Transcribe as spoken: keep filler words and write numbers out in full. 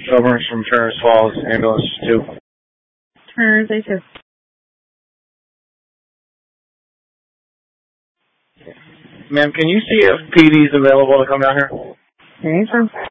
Shelburne's from Turner's Falls, ambulance two. Turner's A two. Ma'am, can you see if P D's available to come down here? Anytime.